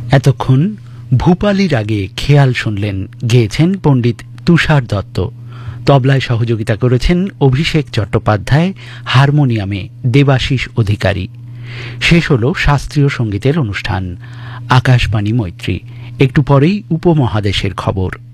এতক্ষণ ভূপালী রাগে খেয়াল শুনলেন, গেয়েছেন পণ্ডিত তুষার দত্ত। তবলায় সহযোগিতা করেছেন অভিষেক চট্টোপাধ্যায়, হারমোনিয়ামে দেবাশিস অধিকারী। শেষ হল শাস্ত্রীয় সঙ্গীতের অনুষ্ঠান। আকাশবাণী মৈত্রী। একটু পরেই উপমহাদেশের খবর।